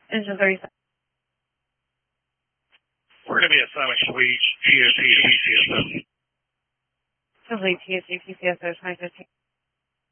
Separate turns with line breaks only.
Engine 37.
We're going to be at Summit Suites, TSC, PCSO.
Complete TSC, PCSO 2015.